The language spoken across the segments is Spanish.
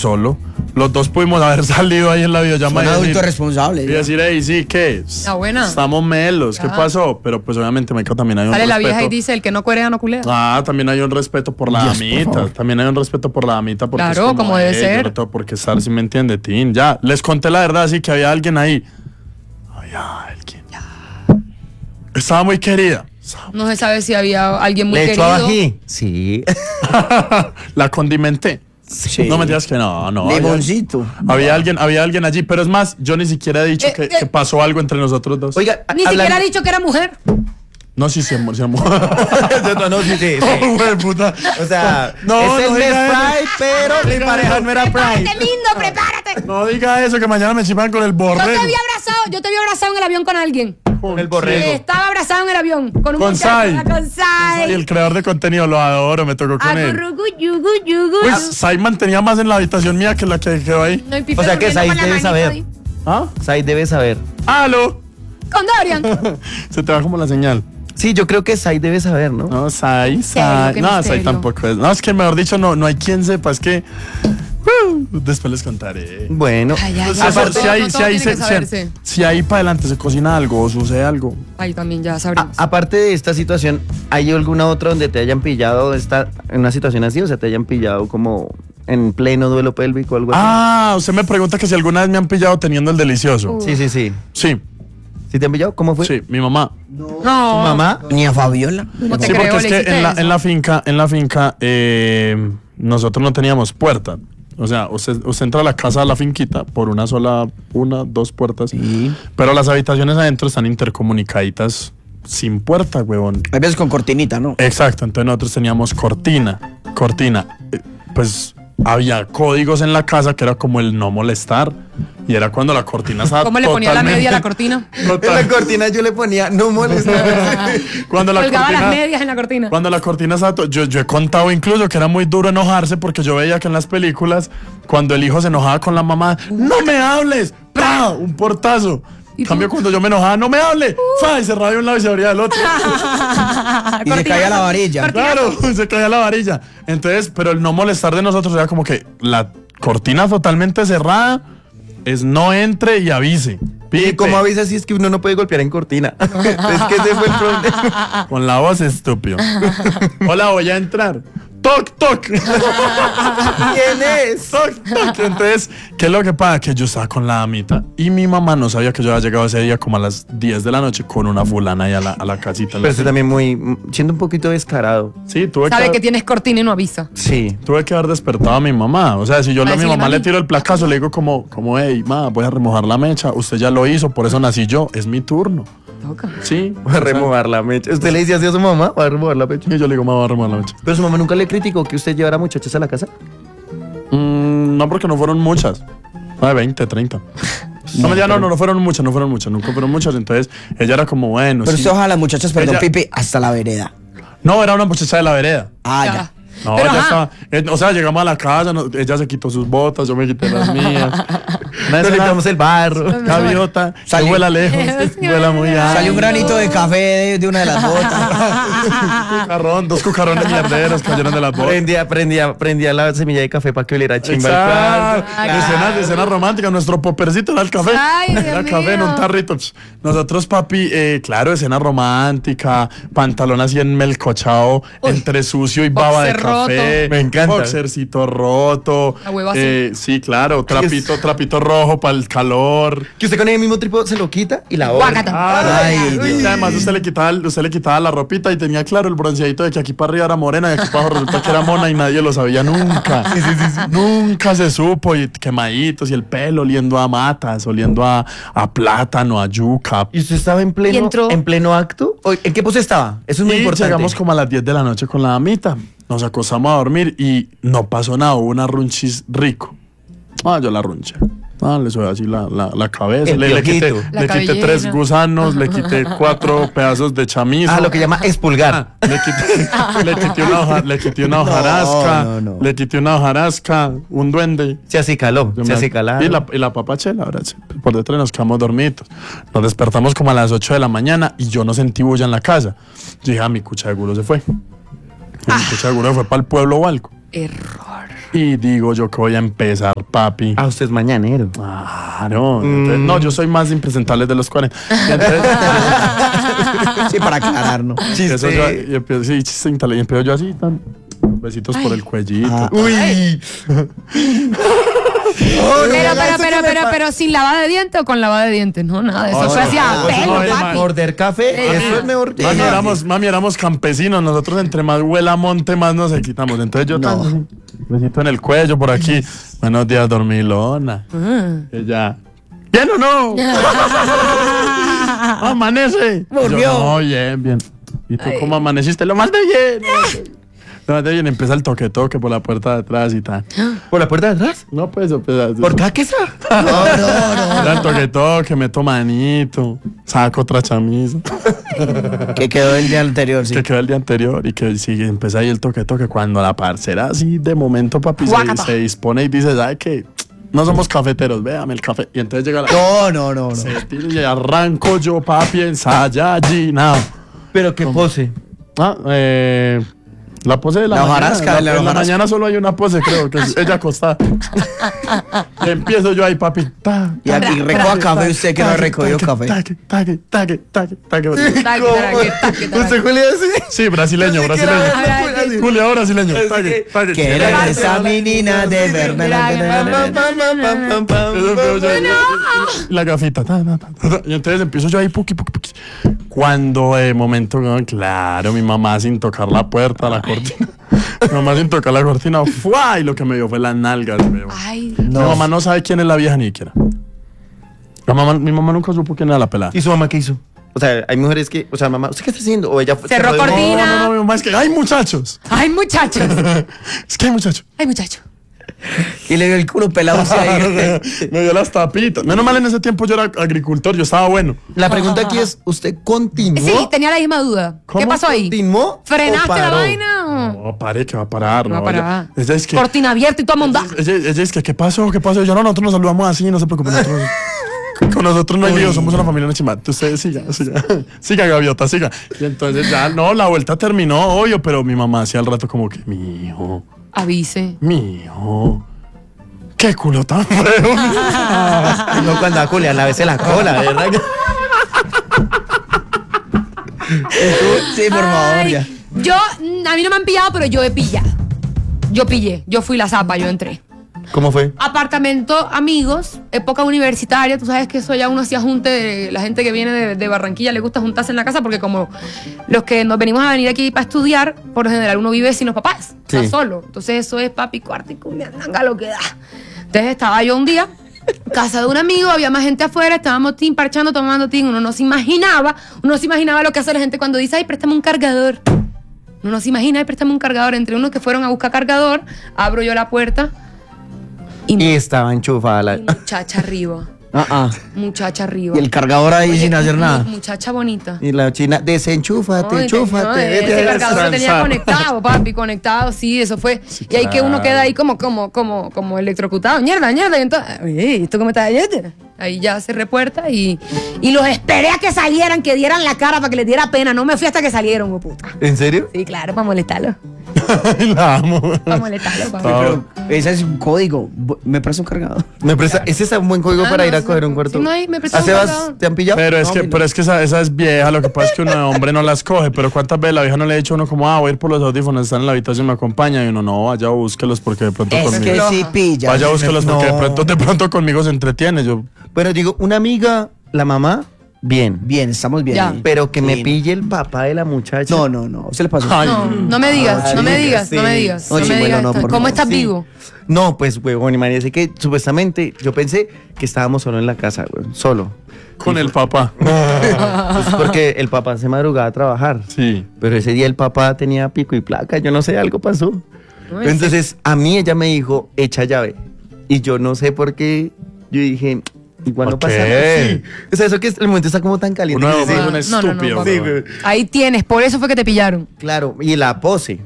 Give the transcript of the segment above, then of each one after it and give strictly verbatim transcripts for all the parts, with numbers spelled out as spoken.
solo. Los dos pudimos haber salido ahí en la videollamada. Son adultos responsables. Y decir, hey, sí, ¿qué? Ah, buena. Estamos melos, ¿qué Ah. pasó? Pero pues obviamente, Marica, también hay un Sale la respeto. vieja y dice, el que no cuerea no culea. Ah, también hay un respeto por la Dios, por damita. favor. También hay un respeto por la damita. Porque Claro, es como debe "Ey, ser". yo no tengo por qué estar, si me entiende, Tin. Ya, les conté la verdad, sí, que había alguien ahí. Había alguien. Estaba muy querida. No se sabe si había alguien muy ¿Le echó querido. ají? Sí. La condimenté. Sí. No me digas que no, no. había- Limoncito. Había alguien, había alguien allí, pero es más, yo ni siquiera he dicho Eh, que, eh. que pasó algo entre nosotros dos. Oiga, Ni hablando- siquiera ha dicho que era mujer. No, sí, sí, amor, sí, amor. no, no, sí, sí, sí. Oh, güey, puta. O sea, No, es no el mes diga eso. Pride, pero mi diga pareja eso. no era Pride. lindo, prepárate. No diga eso, que mañana me chipan con el Yo borrego. te había abrazado, yo te había abrazado en el avión con alguien. Con el borrego. Estaba abrazado en el avión con un Con muchacho. Sai. ah, Con Sai. Y el creador de contenido, lo adoro, me tocó con él. Agurrugu, yugu, yugu. Pues Sai mantenía más en la habitación mía que la que quedó ahí. No, y Pipe O sea que durmiendo Sai con la debe manito saber. ahí. ¿Ah? Sai debe saber. ¡Aló! Con Dorian. Se te va como la señal. Sí, yo creo que Sai debe saber, ¿no? No, Sai, Misterio, Sai. qué No, Sai misterio. tampoco es. No, es que mejor dicho, no, no hay quien sepa, es que. uh, después les contaré. Bueno, Ay, ay, Pues ay, eso, por si todo, ahí, no si todo ahí tiene se, que saberse. si, si ahí para adelante se cocina algo o sucede algo. Ahí también ya sabremos. a- aparte de esta situación, ¿hay alguna otra donde te hayan pillado esta, en una situación así? O sea, te hayan pillado como en pleno duelo pélvico o algo así. Ah, usted me pregunta que si alguna vez me han pillado teniendo el delicioso. Uh. Sí, sí, sí. Sí, ¿Sí te han pillado? ¿Cómo fue? sí, mi mamá. no. ¿Tu mamá? Ni a Fabiola. No te Sí, creo, porque es le que hiciste en la, eso. en la finca, en la finca, eh, nosotros no teníamos puerta. O sea, usted, usted entra a la casa de la finquita por una sola, una, dos puertas. Sí. Pero las habitaciones adentro están intercomunicaditas sin puerta, huevón. A veces con cortinita, ¿no? Exacto, entonces nosotros teníamos cortina, cortina. Eh, Pues había códigos en la casa que era como el no molestar. Y era cuando la cortina estaba ¿Cómo le ponía la totalmente- media a la cortina? total- En la cortina yo le ponía, no molesta. cuando la Colgaba cortina, las medias en la cortina. Cuando la cortina estaba... to- Yo, yo he contado incluso que era muy duro enojarse porque yo veía que en las películas, cuando el hijo se enojaba con la mamá, ¡no me hables! ¡Pah! Un portazo. En cambio, cuando yo me enojaba, ¡no me hable! ¡Fa! Y cerraba de un lado y se abría del otro. Y se caía la varilla. Claro, se caía la varilla. Entonces, pero el no molestar de nosotros era como que la cortina totalmente cerrada es no entre y avise. ¿Y Pipe. cómo avisa si es que uno no puede golpear en cortina? Es que ese fue el problema. Con la voz estúpido. Hola, voy a entrar. Toc, toc. ¿Quién es? Toc, toc. Entonces, ¿qué es lo que pasa? Que yo estaba con la damita y mi mamá no sabía que yo había llegado ese día como a las diez de la noche con una fulana ahí a la, a la casita. Pero usted también muy, siendo un poquito descarado. Sí, tuve Sabe que, que tienes cortina y no avisa. Sí. tuve que haber despertado a mi mamá. O sea, si yo Va a a mi decirle, mamá le "Mami". tiro el placazo, le digo como, como, hey, ma, voy a remojar la mecha. Usted ya lo hizo, por eso nací yo. Es mi turno. Toca. Sí. Voy a remojar la mecha. ¿Usted le dice así a su mamá? Voy a remojar la mecha. Y yo le digo, ma, voy a remojar la mecha. Pero su mamá nunca le criticó que usted llevara muchachas a la casa. Mm, no, porque no fueron muchas. Ah, veinte, treinta. No, no, ya no, no, no fueron muchas, no fueron muchas, nunca fueron muchas. Entonces, ella era como, bueno, Pero sí. usted ojalá las muchachas, perdón, Ella- Pipe, hasta la vereda. No, era una muchacha de la vereda. Ah, Ya. ya. No, Pero, ella ajá. estaba, eh, o sea, llegamos a la casa, no- ella se quitó sus botas, yo me quité las mías. Una Nos escena limpiamos el barro. gaviota, que Salió- vuela lejos, vuela muy alto. Salió un granito de café de, de una de las botas. Cucarrón, dos cucarrones mierderos cayeron de las botas. Prendía, prendía, prendía la semilla de café para que oliera chimba el Exacto. cuarto. Ay, Escenas, escenas románticas. Nuestro popercito era el café. Ay, Dios era café en mío. un tarrito. Pss. Nosotros, papi, eh, claro, escena romántica, pantalón así en melcochado, entre sucio y baba de boxer café. roto. Me encanta. Boxercito roto. La hueva así. Eh, sí, claro, trapito, trapito rojo para el calor. Que usted con el mismo tripo se lo quita y la borra. Guácata. Ay, Ay, y Dios además usted le, quitaba, el- usted le quitaba la ropita y tenía claro el bronceadito de que aquí para arriba era morena y aquí para abajo resulta que era mona y nadie lo sabía nunca. Nunca se supo. Y quemaditos y el pelo oliendo a matas, oliendo a, a plátano, a yuca. ¿Y usted estaba en Y pleno, entró- en pleno acto? ¿O ¿En qué pose estaba? Eso es muy Y importante. llegamos como a las diez de la noche con la damita. Nos acostamos a dormir y no pasó nada. Hubo una runchis rico. Ah, yo la runché. Ah, le subí así la, la, la cabeza. El Le, le quité, piojito. La le quité cabellera. tres gusanos, le quité cuatro pedazos de chamizo. Ah, lo que llama expulgar. Le quité, le quité una, hoja, le quité una hojarasca, no, no. le quité una hojarasca, un duende. Se acicaló, Yo se me- acicalaron. Y la, y la papachela, ahora sí, por detrás nos quedamos dormidos. Nos despertamos como a las ocho de la mañana y yo no sentí bulla en la casa. Yo dije, ah, mi cucha de gulo se fue. Mi cucha de gulo se fue para el pueblo o algo. Error. Y digo yo que voy a empezar, papi. Ah, usted es mañanero. Claro. Entonces, no, yo soy más impresentable de los cuarenta. Y entonces, Sí, para aclarar, ¿no? empiezo yo, y empiezo, sí, chiste inteligente, y empiezo yo así, tan, besitos por el cuellito. Ah. Uy. Pero, pero, pero, pero, pero, sin lavada de dientes o con lavada de dientes. No, nada de eso. Oh, Eso no, hacía no, pelo, no, papi. Morder café, eso es mejor. Mami, éramos, mami, éramos campesinos. Nosotros, entre más huela monte, más nos quitamos. Entonces, yo, No. tan, besito en el cuello por aquí. Buenos días, dormilona. Que ya. ¿Bien o no? Amanece. Volvió. Yo, no, bien, bien. ¿Y tú cómo amaneciste? Lo más de bien. Lo más de bien. Empieza el toque toque por la puerta de atrás y tal. ¿Por la puerta de atrás? No, pues, pues ¿Por qué esa? No, no, no. Era el toque toque, meto manito, saco otra chamisa. Que quedó el día anterior, sí. Que quedó el día anterior y que sigue, empieza ahí el toque toque. Cuando la parcera así de momento, papi, se, Guácata. se dispone y dice, ¿sabe qué? No somos cafeteros, véame el café. Y entonces llega la... No, no, no, no. Se tira y arranco yo, papi, en Saiyajin. Pero qué pose. Ah, eh... La pose de la, La mañana. hojarasca, la- la en la hojarasca. mañana solo hay una pose, creo, que es ella acostada. Y empiezo yo ahí, papi. Ta, Y aquí recoja café usted que no ha recogido café. Taque, taque, taque, taque, taque. Taque, taque, taque, taque. ¿Usted Julio así? Sí, brasileño, Yo sé que era- brasileño. Julio, brasileño. Taque, taque. Que era esa menina de verdad. Eso empiezo yo ahí, y la gafita. ta, ta, ta, ta, Y entonces empiezo yo ahí, puki, puki, puki. Cuando de momento, no, claro, mi mamá sin tocar la puerta, la cortina. Mi mamá sin tocar la cortina, ¡fua! Y lo que me dio fue las nalgas, weón. Ay, Mi mamá no sabe quién es la vieja ni siquiera. La mamá, mi mamá nunca supo quién era la pelada. ¿Y su mamá qué hizo? O sea, hay mujeres que, o sea, mamá, ¿usted qué está haciendo? O ella fue- Cerró cerró de- cortina. No, no, no, mi mamá es que hay muchachos. ay, muchachos. Es que hay muchachos. Ay, muchacho. Y le dio el culo pelado usted ahí. Me dio las tapitas. Menos mal en ese tiempo yo era agricultor, yo estaba bueno. La pregunta aquí es, ¿usted continuó? Sí, tenía la misma duda. ¿Qué ¿Cómo pasó ahí? ¿Continuó? ¿Frenaste o la paró? vaina o...? No, pare, que va a parar. No No, va a parar. Ella, ella es que... Cortina abierta y toda mondada. Ella, ella es que, ¿qué pasó? ¿Qué pasó? Yo, no, nosotros nos saludamos así, no se preocupe. Nosotros, con nosotros no hay lío, somos una familia chimata. Usted siga, siga. Siga, gaviota, siga. Y entonces ya, no, la vuelta terminó, obvio, pero mi mamá hacía al rato como que, mi hijo, Avise. mi hijo, qué culo tan feo. No, cuando a Julia la besé la cola, ¿verdad? Sí, por favor, Ay, ya. yo, mm, a mí no me han pillado, pero yo he pillado. Yo pillé, yo fui la zapa, yo entré. ¿Cómo fue? Apartamento, amigos, época universitaria, tú sabes que eso ya uno hacía junte, de, la gente que viene de, de Barranquilla le gusta juntarse en la casa porque como los que nos venimos a venir aquí para estudiar, por lo general uno vive sin los papás, o sea, Sí. solo. Entonces eso es papi, cuarto y cumbia, nanga lo que da. Entonces estaba yo un día, casa de un amigo, había más gente afuera, estábamos tin, parchando, tomando tin, uno no se imaginaba, uno no se imaginaba lo que hace la gente cuando dice, ay, préstame un cargador. Uno no se imagina, ay, préstame un cargador. Entre unos que fueron a buscar cargador, abro yo la puerta y, Y estaba enchufada la... muchacha arriba. Ah, ah. Muchacha arriba. Y el cargador ahí Oye, sin hacer mu- nada. Muchacha bonita. Y la china, desenchúfate, Ay, enchúfate. no, vete ese a cargador lo tenía descansar. conectado, papi, conectado, sí, eso fue. Y ahí que uno queda ahí como, como, como, como electrocutado, mierda, mierda. Y entonces, oye, ¿esto cómo está? Ahí ya cerré puerta y, y los esperé a que salieran, que dieran la cara para que les diera pena. No me fui hasta que salieron, oh, puta. ¿En serio? Sí, claro, para molestarlo. La amo. Para molestarlo, papi. Ah, Pero ese es un código. ¿Me presta un cargador? Me presta, ese es un buen código Ah, para no, ir a sí, coger un sí, cuarto. no hay, me presta ¿A un Sebas cargador. te han pillado? Pero es No, que, mira. pero es que esa, esa es vieja, lo que pasa es que uno de hombre no las coge, pero cuántas veces la vieja no le ha dicho a uno como, ah, voy a ir por los audífonos, están en la habitación, me acompaña, y uno, no, vaya, búsquelos porque de pronto Es conmigo. que sí pilla. Vaya, búsquelos porque de No. pronto, de pronto conmigo se entretiene. Yo, Bueno, digo, una amiga, la mamá, bien. Bien, estamos bien. Ya. ahí. Pero que me Sí. pille el papá de la muchacha. No, no, no. Se le pasó. Ay, No, no me digas, Ay, no me digas, sí. no me digas. No, No me chimuelo, digas. no, por ¿Cómo favor. estás Sí. vivo? No, pues, huevón, y María, sé que supuestamente yo pensé que estábamos solo en la casa, huevón, solo. con el papá. Pues porque el papá se madrugaba a trabajar. Sí. Pero ese día el papá tenía pico y placa, yo no sé, algo pasó. No, ese- Entonces, a mí ella me dijo, echa llave. Y yo no sé por qué, yo dije, igual no ¿Por pasa qué? nada. Sí. O sea, eso que el momento está como tan caliente. Uno que es dice, un no, no, no, estúpido. papi. sí, bro. güey. Ahí tienes, por eso fue que te pillaron. Claro, y la pose.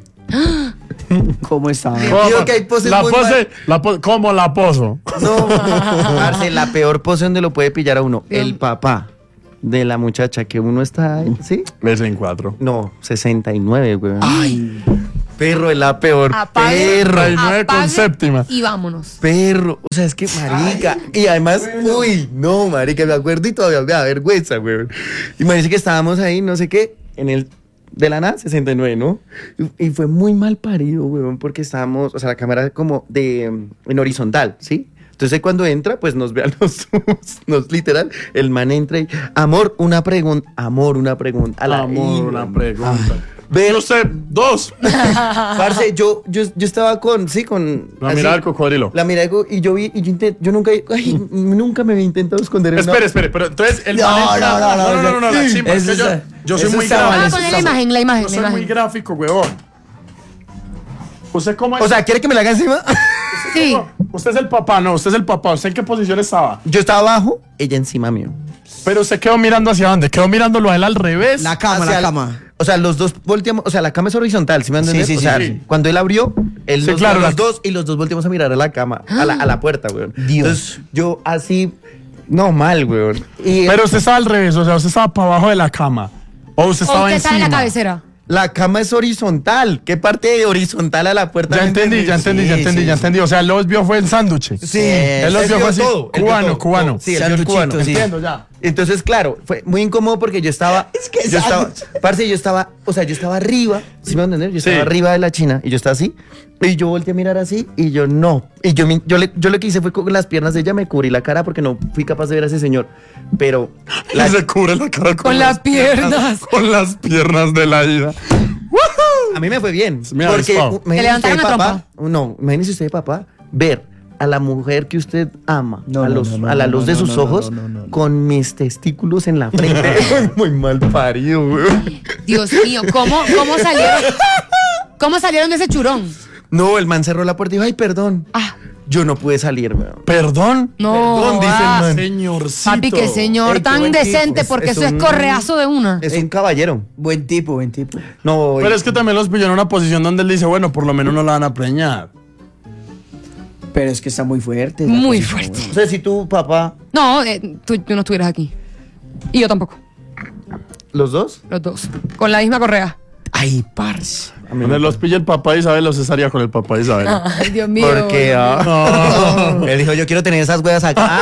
¿Cómo está? Digo que hay poses la muy pose, mal. la po- ¿cómo la poso? No, parce, la peor pose donde lo puede pillar a uno. Bien. El papá de la muchacha que uno está, ¿sí? Ves en cuatro. No, sesenta y nueve, güey. Ay. Perro, es la peor. Apague, Perro. Treinta y nueve con apague séptima. y vámonos. Perro, o sea, es que marica, y además, uy, no, marica, me acuerdo y todavía me da vergüenza, weón. Imagínense que estábamos ahí, no sé qué, en el, de la nada, sesenta y nueve, ¿no? Y, y fue muy mal parido, weón, porque estábamos, o sea, la cámara como de, en horizontal, ¿sí? Entonces cuando entra, pues nos ve a los nos literal, el man entra y, amor, una pregunta, amor, una pregunta. A la, Amor, y, una pregunta. Ve- Yo sé, dos. Parce, yo, yo, yo estaba con, sí, con... La así, mirada del cocodrilo. La mirada del co- y yo vi, y yo, intent- yo nunca, ay, nunca me había intentado esconder en una- Espere, espere, pero entonces el No, man entra- no, no, no, no, no, no, no, la sí. chimba, es que Eso yo, está- yo soy eso muy está mal, Vamos a gráfico. eso poner la está imagen, la imagen, Yo la soy muy imagen. gráfico, huevón. ¿Usted cómo es? O sea, ¿quiere que me la haga encima? Sí. Usted es el papá, no, usted es el papá. ¿Usted en qué posición estaba? Yo estaba abajo, ella encima mío. Pero usted quedó mirando hacia dónde? ¿Quedó mirándolo a él al revés? La cama, Hacia la el- cama. O sea, los dos volteamos, o sea, la cama es horizontal, ¿sí me entiendes? Sí, sí, o sí, sea, sí. cuando él abrió, él Sí, nos claro, vio a la- los dos y los dos volteamos a mirar a la cama, a la, a la puerta, weón. Dios. Entonces, yo así, no, mal, weón. Y Pero usted estaba al revés, o sea, usted estaba para abajo de la cama. O usted O estaba usted está en encima. la cabecera. la cama es horizontal. ¿Qué parte de horizontal a la puerta? Ya me entendí, ya entiendes? entendí, ya Sí, entendí, sí, ya sí. entendí. O sea, él los vio fue en sándwich. Sí, Él los vio vio fue así, todo, él vio cubano, todo, cubano. todo. Sí, él vio el Sanduchito, cubano. sí. Entiendo, ya. Entonces, claro, fue muy incómodo porque yo estaba. Es que yo estaba. sándwich. Parce, yo estaba. O sea, yo estaba arriba. ¿Sí me van a entender? Yo estaba Sí. arriba de la china y yo estaba así. Y yo volteé a mirar así y yo no. Y yo, mi- yo, le, yo lo que hice fue con las piernas de ella me cubrí la cara porque no fui capaz de ver a ese señor. Pero. La... Se cubre la cara con, Con las piernas. Con las piernas de la ida. A mí me fue bien. Me ha Porque avispado. imagínese levantaron usted, la papá. No, imagínese usted, papá, ver a la mujer que usted ama, No, a, no, los, no, no, a la no, luz no, de no, sus no, no, ojos, no, no, no. con mis testículos en la frente. Muy mal parido, güey. Dios mío, ¿cómo, cómo salieron? ¿Cómo salieron de ese churón? No, el man cerró la puerta y dijo, ay, perdón. Ah, Yo no pude salir, güey. Perdón. no. Perdón, dice el ah, man. Señorcito. Papi, qué señor Ey, qué tan buen tipo. decente, Es- porque es eso es un- correazo de una. Es un caballero. Buen tipo, buen tipo. No, Pero es que también los pilló en una posición donde él dice, bueno, por lo menos no la van a preñar. Pero es que está muy fuerte. la Muy cosa, fuerte. güey. o sea, si tu papá, No, eh, tú, tú no estuvieras aquí. Y yo tampoco. los dos, Los dos. Con la misma correa. Ay, parce. Donde los pilla el papá de Isabel, los estaría con el papá de Isabel. Ay, Dios mío. porque ah, él dijo, yo quiero tener esas huevas acá.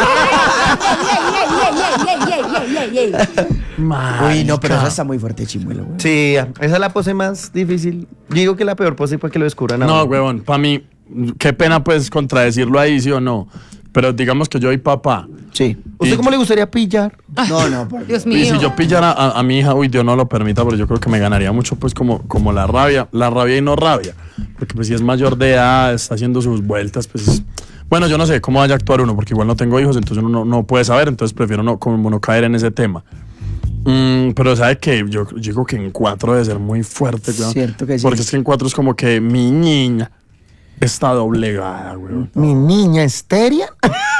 Uy, no, pero esa está muy fuerte, chimuelo, güey. Sí, esa es la pose más difícil. Yo digo que la peor pose fue que lo descubran a No, uno. huevón, para mí, qué pena pues contradecirlo ahí, sí o no. Pero digamos que yo y papá. Sí. ¿Usted Y- cómo le gustaría pillar? No, no, por Dios Y mío. si yo pillara a, a mi hija, uy, Dios no lo permita, pero yo creo que me ganaría mucho pues como, como la rabia, la rabia y no rabia. Porque pues si es mayor de edad, está haciendo sus vueltas, pues es- bueno, yo no sé cómo vaya a actuar uno, porque igual no tengo hijos, entonces uno no, no puede saber, entonces prefiero no, como no caer en ese tema. Mm, pero sabe que yo, yo digo que en cuatro debe ser muy fuerte, weón. Cierto que sí. Porque es que en cuatro es como que mi niña está doblegada, weón. Mi niña Esteria.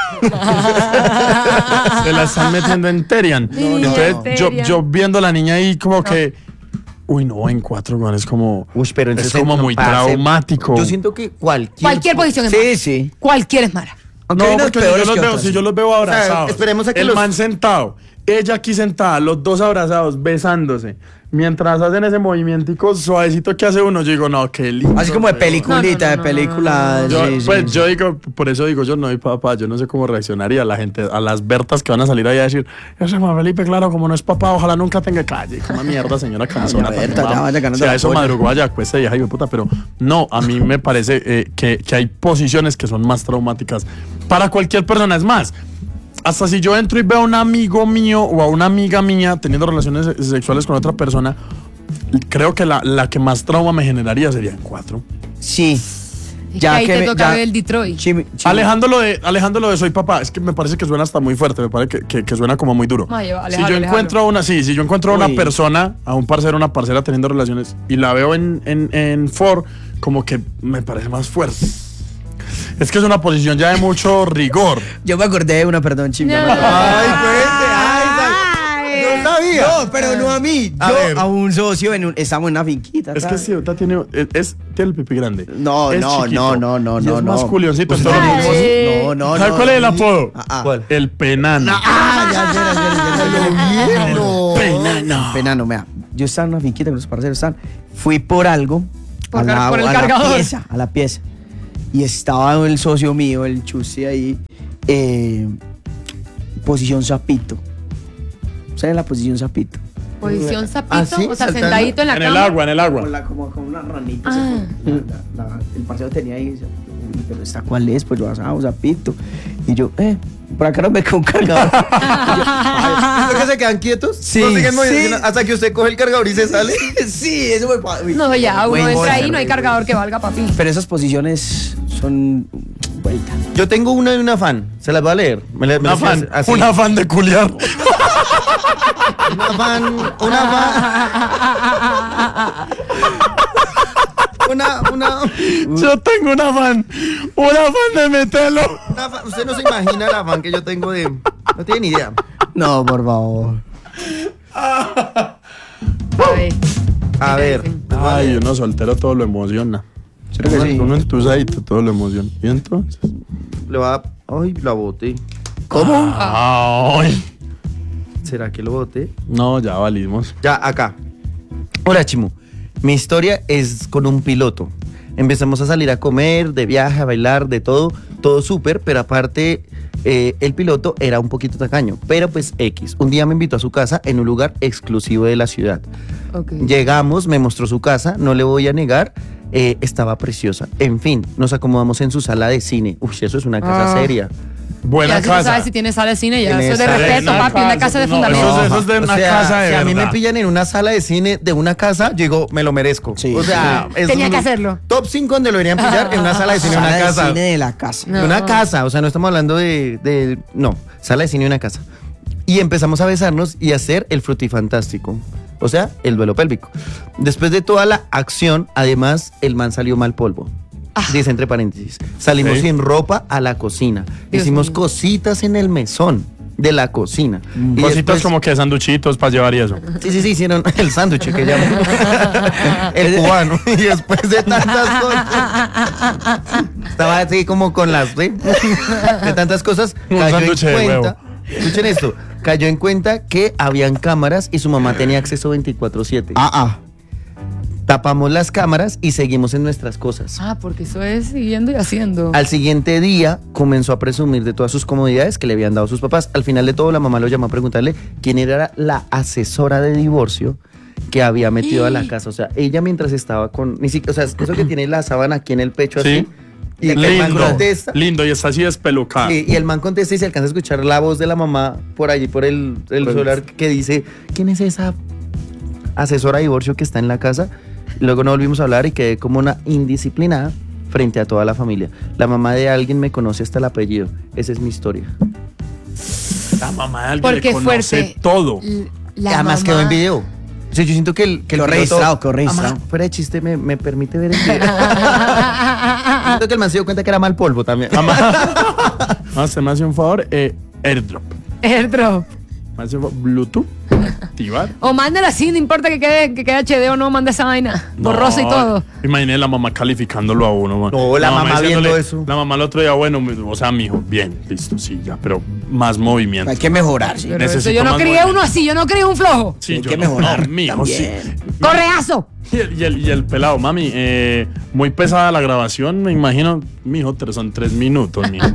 Se la están metiendo en Terian. no. Entonces, No. yo, Terian. yo viendo a la niña ahí como que, uy, no, en cuatro, weón, es como, Uy, pero es entonces, como no, muy parce, traumático. Yo siento que cualquier. Cualquier posición es Sí, mala. sí. Cualquiera es mala. Aunque hay No, unas porque yo peores los que veo, otras. si yo los veo abrazados. esperemos a que el los- man sentado, ella aquí sentada, los dos abrazados, besándose. Mientras hacen ese movimientico suavecito que hace uno, yo digo, no, qué lindo. Así como de weón. peliculita, No, no, no, de película. no, Yo, sí, sí, pues sí. yo digo, por eso digo, yo no soy papá, yo no sé cómo reaccionaría la gente, a las Bertas que van a salir ahí a decir, ese Juan Felipe, claro, como no es papá, ojalá nunca tenga calle, como mierda, señora cansona. Berta, también, ya va. vaya ganando Si a la eso polla. madrugó allá, pues ella, hijo de puta, pero no, a mí me parece eh, que, que hay posiciones que son más traumáticas para cualquier persona, es más. Hasta si yo entro y veo a un amigo mío o a una amiga mía teniendo relaciones se- sexuales con otra persona, creo que la, la que más trauma me generaría sería en cuatro. Sí. Es Ya que ahí que te me- toca ya- ver el Detroit. Chimi- chimi- Alejándolo de, alejándolo de soy papá, es que me parece que suena hasta muy fuerte, me parece que, que- que suena como muy duro. Ay, si aléjalo, yo aléjalo. encuentro a una, sí, si yo encuentro a una Uy. persona, a un parcero, una parcera teniendo relaciones y la veo en, en, en Ford, como que me parece más fuerte. Es que es una posición ya de mucho rigor. Yo me acordé de una, perdón, chimi. ya me No. acordé. Ay, cuente, ay, Ay. ay. No sabía. No, pero no a mí. A Yo ver. a un socio, en un, estamos en una finquita. Es que ¿sabes? sí, ahorita tiene, es, es- tiene el pipí grande. No, Es no, chiquito, no, no, no, y no, es no. más culioncito. Pues entonces Ay. lo mismo- No, no, no. ¿Sabe cuál es el apodo? Ah, ah. ¿Cuál? El penano. Ah, ya, ya, ya, ya, ya, ya. No. Penano. Penano, vea. Yo estaba en una finquita con los parceros, están. Fui por algo. Por, a la, por el a cargador. la pieza, a la pieza. Y estaba el socio mío, el Chusti ahí, eh, posición sapito. ¿Sabes la posición sapito? Posición sapito, Ah, ¿sí? o sea, Saltando. sentadito en la En cama. el agua, en el agua. Con la, como con una ranita. Ah. se fue. La- la- la- el parcero tenía ahí, dice, "Uy, pero esta cuál es, pues yo asado, sapito. Y yo, eh, por acá no me quedó un cargador. ¿Por qué se quedan quietos? Sí, No siguen moviendo, sí. sino hasta que usted coge el cargador y se sale. Sí, eso me pa- uy, No, ya, uno buen entra ahí, gol. no hay cargador que valga, papi. Pero esas posiciones son vuelta. Yo tengo una de una fan. Se las voy a leer. Me la- me Un las- afán, así. un afán de culiar. Una fan. Una fan. Una, una, Yo tengo un afán, un afán de meterlo. una fan. Usted no se imagina la fan que yo tengo de. No tiene ni idea. No, por favor. A ver. A ¿Qué te ver. dicen? Ay, uno soltero todo lo emociona. Creo que Uno- sí. Uno entusadito todo lo emociona. ¿Y entonces? Le va a. Ay, la boté. ¿Cómo? Ay. ¿Será que lo boté? No, ya valimos. Ya, acá. Hola, Chimu. Mi historia es con un piloto. Empezamos a salir a comer, de viaje, a bailar, de todo. Todo súper, pero aparte, eh, el piloto era un poquito tacaño. Pero pues X. Un día me invitó a su casa en un lugar exclusivo de la ciudad. Ok. Llegamos, me mostró su casa, no le voy a negar. eh, estaba preciosa. En fin, nos acomodamos en su sala de cine. Uy, eso es una casa Ah. seria. Buena Ya si tú casa. sabes si tienes sala de cine, ya Tiene eso es de sala de respeto, una papi, una casa, casa de no, fundamento. eso es- eso es de O una sea, casa de si a mí me verdad. pillan en una sala de cine de una casa, yo digo, me lo merezco. Sí. O sea, es Tenía un- que hacerlo. Top cinco donde lo deberían pillar en una sala de cine de Sala una de casa. cine de la casa. No. De una casa, o sea, no estamos hablando de, de- no, sala de cine de una casa. Y empezamos a besarnos y a hacer el frutifantástico. O sea, el duelo pélvico. Después de toda la acción, además, el man salió mal polvo. Dice entre paréntesis. Salimos Ok. sin ropa a la cocina. Dios Hicimos mío. cositas en el mesón de la cocina. Y Cositas después- como que sanduchitos para llevar y eso. Sí, sí, sí, hicieron el sándwich que llaman. El cubano. Y después de tantas cosas. Estaba así como con las. ¿sí? De tantas cosas. Un Cayó en sándwich de cuenta. Escuchen esto. Cayó en cuenta que habían cámaras y su mamá tenía acceso veinticuatro siete. Ah, ah. Tapamos las cámaras y seguimos en nuestras cosas. Ah, porque eso es siguiendo y haciendo. Al siguiente día comenzó a presumir de todas sus comodidades que le habían dado sus papás. Al final de todo, la mamá lo llamó a preguntarle quién era la asesora de divorcio que había metido a la casa. O sea, ella mientras estaba con... Ni siquiera, o sea, eso que tiene la sábana aquí en el pecho Sí. así. Y el man Lindo, contesta. lindo, y está así despelucado. Y, y el man contesta y se alcanza a escuchar la voz de la mamá por allí, por el, el Pues- solar, que dice, ¿quién es esa asesora de divorcio que está en la casa? Y luego no volvimos a hablar y quedé como una indisciplinada frente a toda la familia. La mamá de alguien me conoce hasta el apellido. Esa es mi historia. La mamá de alguien Porque le conoce fuerte. todo. L- Y La además mamá- quedó en video. O sea, yo siento que el, que el Quedó piloto- registrado, quedó registrado. Mamá, fuera de chiste, me, me permite ver el video. Siento que el man se dio cuenta que era mal polvo también. No, usted me hace un favor, eh, airdrop. Airdrop. Me hace un favor, Bluetooth, activar. O mándela así, no importa que quede, que quede H D o no, manda esa vaina. Borrosa y No, todo. Imaginé la mamá calificándolo a uno, man. No, la mamá diciéndole- viendo eso. La mamá el otro día, bueno, o sea, mijo, bien, listo, sí, ya, pero más movimiento. Hay que mejorar, sí. Pero eso, necesito yo no más crié movimiento. uno así, yo no crié un flojo. Sí, Hay yo que no, mejorar no, mijo, sí. también. ¡Correazo! Y el, y el- y el pelado, mami, eh, muy pesada la grabación, me imagino, mijo, tres, son tres minutos, mijo.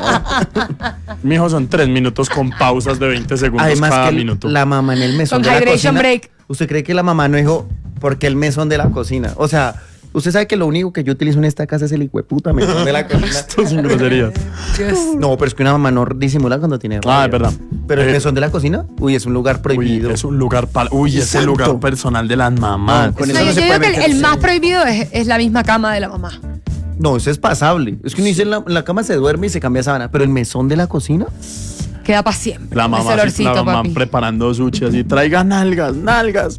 Mijo, son tres minutos con pausas de veinte segundos Además cada que el- minuto. la mamá en el mesón Con de la hydration cocina. break. ¿Usted cree que la mamá no dijo porque el mesón de la cocina? O sea, usted sabe que lo único que yo utilizo en esta casa es el hijueputa mesón de la cocina. Esto sin groserías. Dios. No, pero es que una mamá no disimula cuando tiene rabia. Ah, es verdad. Pero el Eh, mesón de la cocina, uy, es un lugar Uy, prohibido. es un lugar para. Uy, es el Exacto. lugar personal de las mamás. No, con No, eso yo no se digo puede que el, meter, el sí. más prohibido es, es la misma cama de la mamá. No, eso es pasable. Es que uno dice en la, en la cama se duerme y se cambia sábana, pero el mesón de la cocina, Queda para siempre. La ese mamá, así- olorcito, la mamá papi. preparando sushi así, traiga nalgas, nalgas.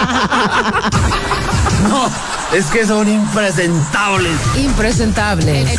Es que son impresentables. Impresentables.